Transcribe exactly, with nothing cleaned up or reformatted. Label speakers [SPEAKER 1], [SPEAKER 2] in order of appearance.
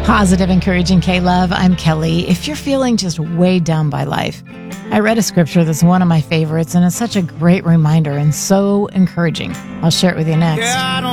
[SPEAKER 1] Positive, encouraging K-Love. I'm Kelly. If you're feeling just weighed down by life, I read a scripture that's one of my favorites, and it's such a great reminder and so encouraging. I'll share it with you next.
[SPEAKER 2] Yeah, I don't